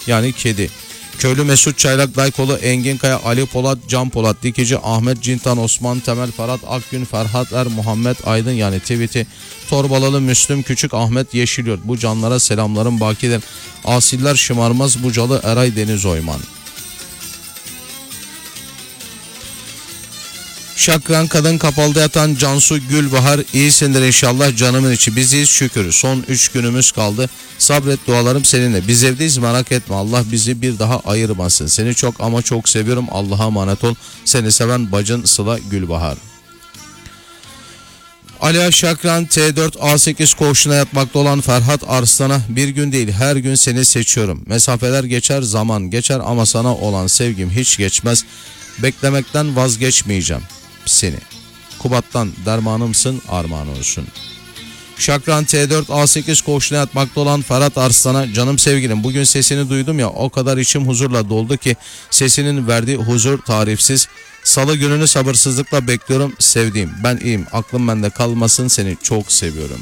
yani kedi. Köylü Mesut Çaylak, Daykolu Engin Kaya, Ali Polat, Can Polat, Dikici Ahmet Cintan, Osman Temel, Ferhat Akgün, Ferhat Er, Muhammed Aydın yani Tweet'i, Torbalalı Müslüm Küçük, Ahmet Yeşilyurt. Bu canlara selamlarım bakidir. Asiller şımarmaz Bucalı Eray Deniz Oyman. Şakran Kadın Kapalı'da yatan Cansu Gülbahar, iyisindir inşallah canımın içi, biziz şükür, son 3 günümüz kaldı, sabret dualarım seninle, biz evdeyiz merak etme, Allah bizi bir daha ayırmasın, seni çok ama çok seviyorum, Allah'a emanet ol, seni seven bacın Sıla Gülbahar. Ali Şakran T4 A8 koğuşuna yatmakta olan Ferhat Arslan'a, bir gün değil her gün seni seçiyorum, mesafeler geçer zaman geçer ama sana olan sevgim hiç geçmez, beklemekten vazgeçmeyeceğim seni. Kubat'tan dermanımsın, armağan olsun. Şakran T4 A8 koğuşuna yatmakta olan Ferhat Arslan'a, canım sevgilim bugün sesini duydum ya, o kadar içim huzurla doldu ki, sesinin verdiği huzur tarifsiz. Salı gününü sabırsızlıkla bekliyorum sevdiğim, ben iyiyim, aklım bende kalmasın, seni çok seviyorum.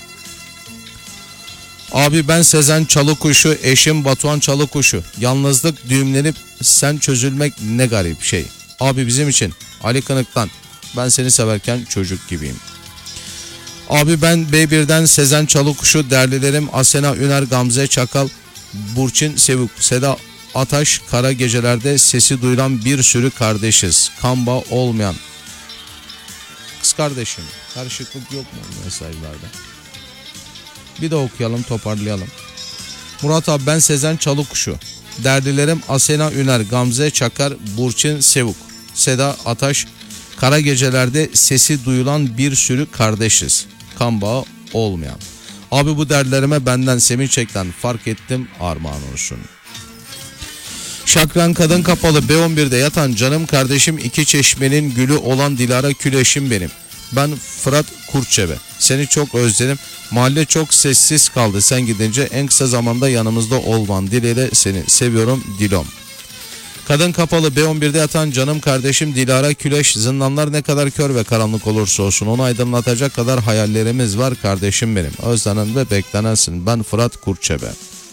Abi ben Sezen Çalıkuşu, eşim Batuhan Çalıkuşu, yalnızlık düğümlenip sen çözülmek ne garip şey. Abi bizim için Ali Kınık'tan, ben seni severken çocuk gibiyim. Abi ben B1'den Sezen Çalıkuşu, değerlilerim Asena Üner, Gamze Çakal, Burçin Sevuk, Seda Ataş, kara gecelerde sesi duyulan bir sürü kardeşiz. Kan bağı olmayan. Kız kardeşim, karışıklık yok mu mesajlarda? Bir de okuyalım, toparlayalım. Murat abi ben Sezen Çalıkuşu, derdilerim Asena Üner, Gamze Çakar, Burçin Sevuk, Seda Ataş, kara gecelerde sesi duyulan bir sürü kardeşiz. Kan bağı olmayan. Abi bu dertlerime benden Semih Çek'ten fark ettim, armağan olsun. Şakran Kadın Kapalı B11'de yatan canım kardeşim, iki çeşmenin gülü olan Dilara Küleşim benim. Ben Fırat Kurtçebe. Seni çok özledim. Mahalle çok sessiz kaldı sen gidince, en kısa zamanda yanımızda olman dileğiyle seni seviyorum Dilom. Kadın Kapalı B11'de yatan canım kardeşim Dilara Küleş, zindanlar ne kadar kör ve karanlık olursa olsun onu aydınlatacak kadar hayallerimiz var kardeşim benim. Özlenen ve beklenensin. Ben Fırat Kurtçebe.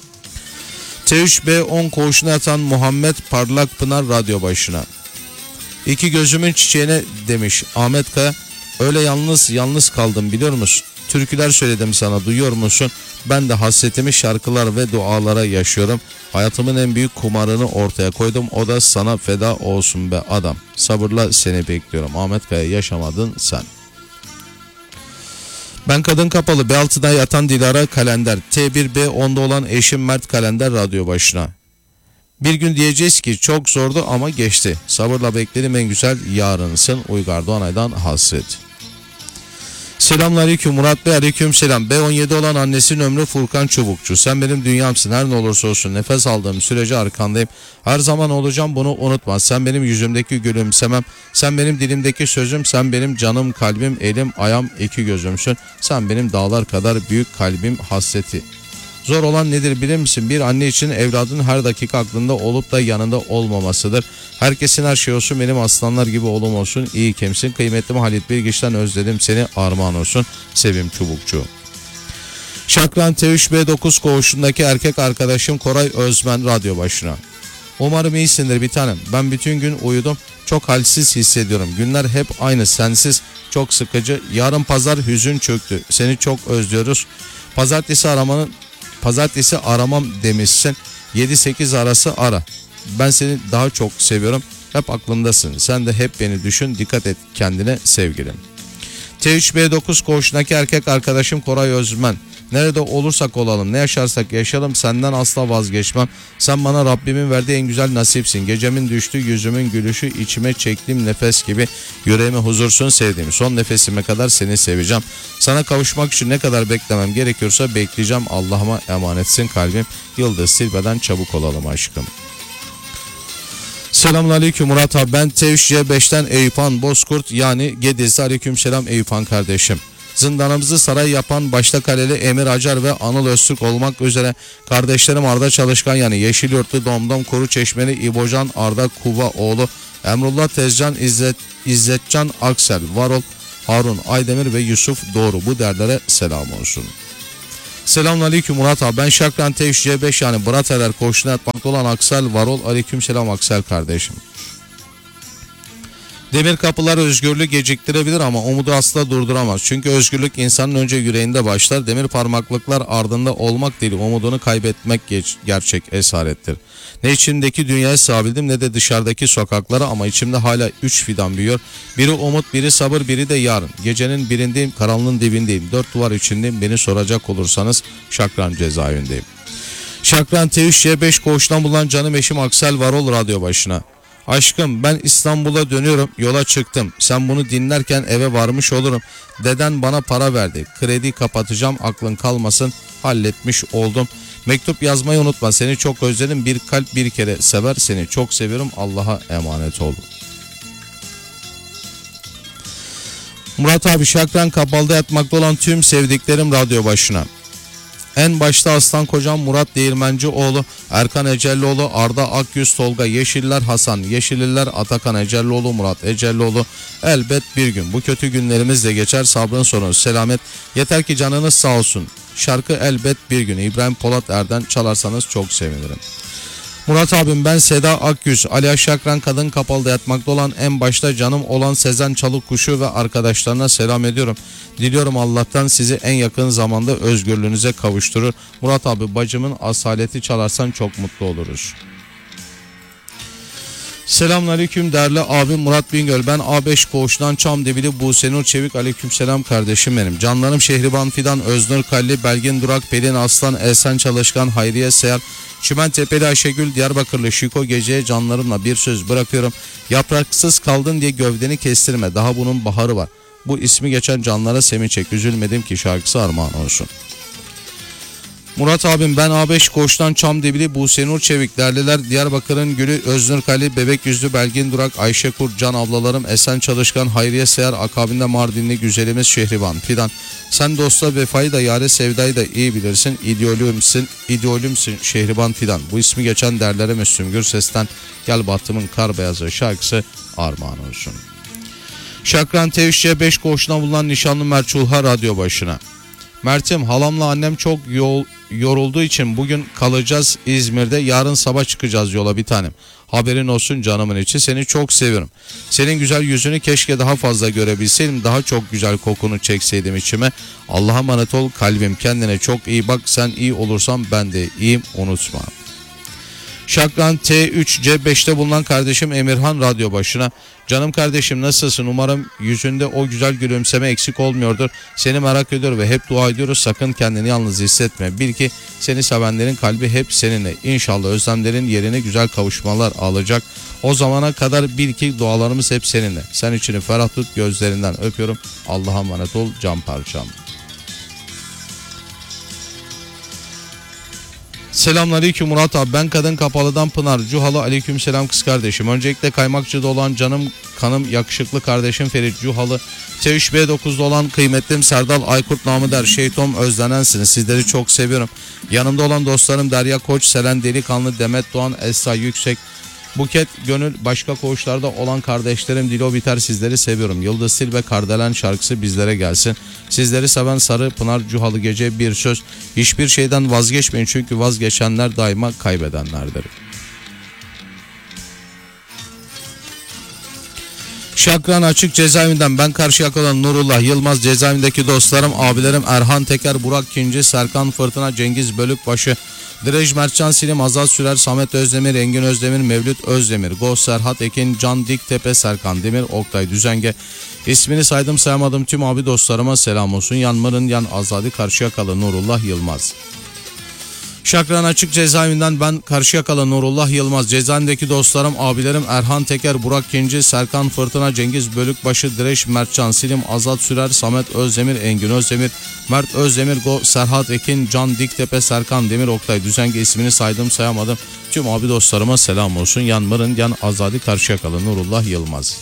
T3B10 koğuşuna yatan Muhammed Parlak Pınar radyo başına. İki gözümün çiçeğine demiş Ahmet Kaya, öyle yalnız kaldım biliyor musun? Türküler söyledim sana, duyuyor musun? Ben de hasretimi şarkılar ve dualara yaşıyorum. Hayatımın en büyük kumarını ortaya koydum. O da sana feda olsun be adam. Sabırla seni bekliyorum. Ahmet Kaya, yaşamadın sen. Ben Kadın Kapalı B6'da yatan Dilara Kalender. T1B10'da olan eşim Mert Kalender radyo başına. Bir gün diyeceğiz ki çok zordu ama geçti. Sabırla bekledim en güzel yarınsın. Uygar Doğanay'dan hasret. Selamünaleyküm Murat Bey, aleyküm selam. B17 olan annesinin ömrü Furkan Çubukçu. Sen benim dünyamsın, her ne olursa olsun nefes aldığım sürece arkandayım. Her zaman olacağım, bunu unutma. Sen benim yüzümdeki gülümsemem, sen benim dilimdeki sözüm, sen benim canım, kalbim, elim, ayağım, iki gözümsün. Sen benim dağlar kadar büyük kalbim hasreti. Zor olan nedir bilir misin? Bir anne için evladın her dakika aklında olup da yanında olmamasıdır. Herkesin her şey olsun, benim aslanlar gibi oğlum olsun. İyi kimsin, kıymetli Halit Bilgiç'ten özledim seni, armağan olsun. Sevim Çubukçu. Şakran T3B9 koğuşundaki erkek arkadaşım Koray Özmen radyo başına. Umarım iyisindir bir tanem. Ben bütün gün uyudum. Çok halsiz hissediyorum. Günler hep aynı, sensiz. Çok sıkıcı. Yarın pazar, hüzün çöktü. Seni çok özlüyoruz. Pazartesi aramam demişsin. 7-8 arası ara. Ben seni daha çok seviyorum. Hep aklımdasın. Sen de hep beni düşün. Dikkat et kendine sevgilim. T3B9 koğuşundaki erkek arkadaşım Koray Özmen. Nerede olursak olalım, ne yaşarsak yaşayalım, senden asla vazgeçmem. Sen bana Rabbimin verdiği en güzel nasipsin. Gecemin düştüğü, yüzümün gülüşü, içime çektiğim nefes gibi, yüreğime huzursun sevdiğim. Son nefesime kadar seni seveceğim. Sana kavuşmak için ne kadar beklemem gerekiyorsa bekleyeceğim. Allah'ıma emanetsin kalbim. Yıldız Silbe'den çabuk olalım aşkım. Selamünaleyküm Murat abi, ben T3C5'ten Eyüphan Bozkurt yani Gediz'de. Aleykümselam Eyüphan kardeşim. Zindanımızı saray yapan başta kaleli Emir Acar ve Anıl Öztürk olmak üzere kardeşlerim Arda Çalışkan yani Yeşilyurtlu, Domdom, Kuru Çeşmeli, İbocan, Arda Kuvaoğlu, Emrullah Tezcan, İzzetcan Aksel, Varol, Harun Aydemir ve Yusuf Doğru, bu derlere selam olsun. Selamünaleyküm Murat abi. Ben Şakran Tevş C5 yani Brateler koğuşuna yatmakta olan Aksel Varol. Aleykümselam Aksel kardeşim. Demir kapılar özgürlüğü geciktirebilir ama umudu asla durduramaz. Çünkü özgürlük insanın önce yüreğinde başlar. Demir parmaklıklar ardında olmak değil, umudunu kaybetmek gerçek esarettir. Ne içimdeki dünyaya sığabildim ne de dışarıdaki sokaklara ama içimde hala 3 fidan büyüyor. Biri umut, biri sabır, biri de yarın. Gecenin birindeyim, karanlığın dibindeyim. 4 duvar içindeyim. Beni soracak olursanız Şakran cezaevindeyim. Şakran Tevş C5 koğuştan bulunan canım eşim Aksel Varol radyo başına. Aşkım ben İstanbul'a dönüyorum, yola çıktım. Sen bunu dinlerken eve varmış olurum. Deden bana para verdi. Kredi kapatacağım, aklın kalmasın. Halletmiş oldum. Mektup yazmayı unutma. Seni çok özledim. Bir kalp bir kere sever. Seni çok seviyorum. Allah'a emanet ol. Murat abi Şakran Kapalı'da yatmakta olan tüm sevdiklerim radyo başına. En başta aslan kocam Murat Değirmencioğlu, Erkan Ecellioğlu, Arda Akyüz, Tolga Yeşiller, Hasan Yeşilliler, Atakan Ecellioğlu, Murat Ecellioğlu. Elbet bir gün bu kötü günlerimiz de geçer, sabrın sonu selamet. Yeter ki canınız sağ olsun. Şarkı elbet bir gün İbrahim Polat Erden çalarsanız çok sevinirim. Murat abim ben Seda Akyüz, Ali Şakran Kadın Kapalı'da yatmakta olan en başta canım olan Sezen Çalıkkuşu ve arkadaşlarına selam ediyorum. Diliyorum Allah'tan sizi en yakın zamanda özgürlüğünüze kavuşturur. Murat abi bacımın asaleti çalarsan çok mutlu oluruz. Selamünaleyküm değerli abim Murat Bingöl. Ben A5 koğuştan Çamdibili Busenur Çevik. Aleykümselam kardeşim benim. Canlarım Şehriban Fidan, Öznur Kalli, Belgin Durak, Pelin Aslan, Esen Çalışkan, Hayriye Seyar, Çimentepe'li Ayşegül, Diyarbakırlı Şiko Gece'ye canlarımla bir söz bırakıyorum. Yapraksız kaldın diye gövdeni kestirme. Daha bunun baharı var. Bu ismi geçen canlara semin çek. Üzülmedim ki şarkısı armağan olsun. Murat abim ben A5 koğuştan Çamdibili Busenur Çevik. Değerliler Diyarbakır'ın gülü Öznur Kali, Bebek Yüzlü Belgin Durak, Ayşe Kurt, Can ablalarım, Esen Çalışkan, Hayriye Seyar, akabinde Mardinli güzelimiz Şehriban Fidan. Sen dosta vefayı da yare sevdayı da iyi bilirsin. İdeolümsün Şehriban Fidan. Bu ismi geçen derlere Müslüm Gürses'ten Gel Bahtımın Kar Beyazı şarkısı armağan olsun. Şakran Tevş C5 koğuşuna bulunan nişanlı Merçulha radyo başına. Mert'im halamla annem çok yorulduğu için bugün kalacağız İzmir'de. Yarın sabah çıkacağız yola bir tanem. Haberin olsun canımın içi, seni çok seviyorum. Senin güzel yüzünü keşke daha fazla görebilseydim. Daha çok güzel kokunu çekseydim içime. Allah'a emanet ol kalbim, kendine çok iyi bak. Sen iyi olursan ben de iyiyim, unutma. Şakran T3 C5'te bulunan kardeşim Emirhan radyo başına. Canım kardeşim nasılsın? Umarım yüzünde o güzel gülümseme eksik olmuyordur. Seni merak ediyor ve hep dua ediyoruz. Sakın kendini yalnız hissetme. Bil ki seni sevenlerin kalbi hep seninle. İnşallah özlemlerin yerine güzel kavuşmalar alacak. O zamana kadar bil ki dualarımız hep seninle. Sen içini ferah tut, gözlerinden öpüyorum. Allah'a emanet ol can parçam. Selamünaleyküm Murat abi. Ben Kadın Kapalı'dan Pınar Cuhalı. Aleykümselam kız kardeşim. Öncelikle Kaymakçı'da olan canım kanım yakışıklı kardeşim Ferit Cuhalı. T3 B9'da olan kıymetlim Serdal Aykurt namı der Şeytom özlenensiniz. Sizleri çok seviyorum. Yanımda olan dostlarım Derya Koç, Selen Delikanlı, Demet Doğan, Esra Yüksek, Buket Gönül, başka koğuşlarda olan kardeşlerim Dilo Biter, sizleri seviyorum. Yıldız Tilbe Kardelen şarkısı bizlere gelsin. Sizleri seven Sarı Pınar Cuhalı Gece bir söz. Hiçbir şeyden vazgeçmeyin çünkü vazgeçenler daima kaybedenlerdir. Şakran Açık cezaevinden ben Karşıyaka'dan Nurullah Yılmaz, cezaevindeki dostlarım abilerim Erhan Teker, Burak Kinci, Serkan Fırtına, Cengiz Bölükbaşı, Direj Mertcan Silim, Azat Sürer, Samet Özdemir, Engin Özdemir, Mevlüt Özdemir, Goz Serhat Ekin, Can Diktepe, Serkan Demir, Oktay Düzenge. İsmini saydım sayamadım tüm abi dostlarıma selam olsun. Yanmarın Yan Azadi Karşıyakalı Nurullah Yılmaz. Şakran Açık cezaevinden ben Karşıyakalı Nurullah Yılmaz, cezaevindeki dostlarım abilerim Erhan Teker, Burak Kinci, Serkan Fırtına, Cengiz Bölükbaşı, Direş Mertcan Silim, Azat Sürer, Samet Özdemir, Engin Özdemir, Mert Özdemir, Serhat Ekin, Can Diktepe, Serkan Demir, Oktay Düzenge. İsmini saydım sayamadım tüm abi dostlarıma selam olsun. Yanmarın Yan Azadi Karşıyakalı Nurullah Yılmaz.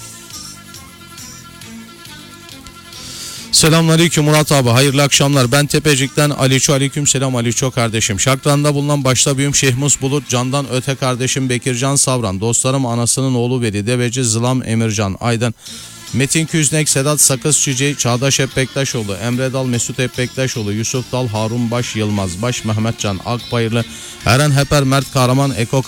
Selamünaleyküm Murat abi, hayırlı akşamlar. Ben Tepecik'ten Aliço. Aleykümselam Aliço kardeşim. Şakran'da bulunan başta büyüm Şehmus Bulut, Candan Öte kardeşim Bekircan Savran, dostlarım anasının oğlu Veli Deveci, Zılam Emircan Aydın, Metin Küznek, Sedat Sakız Çiçeği, Çağdaş Epbektaşoğlu, Emre Dal, Mesut Epbektaşoğlu, Yusuf Dal, Harun Baş, Yılmaz Baş, Mehmet Can Akbayırlı, Eren Heper, Mert Kahraman, Eko